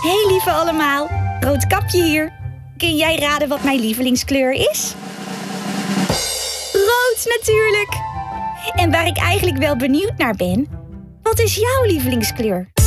Hey lieve allemaal, Roodkapje hier. Kun jij raden wat mijn lievelingskleur is? Rood natuurlijk! En waar ik eigenlijk wel benieuwd naar ben, wat is jouw lievelingskleur?